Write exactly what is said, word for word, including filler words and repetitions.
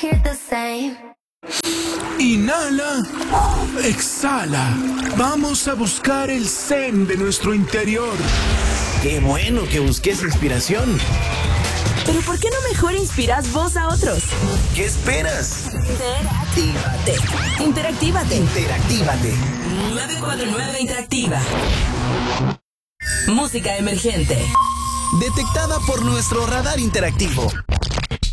Inhala, exhala. Vamos a buscar el zen de nuestro interior. Qué bueno que busques inspiración. Pero ¿por qué no mejor inspiras vos a otros? ¿Qué esperas? Interactívate. Interactívate. Interactívate. nueve cuatro nueve Interactiva. Música emergente. Detectada por nuestro radar interactivo.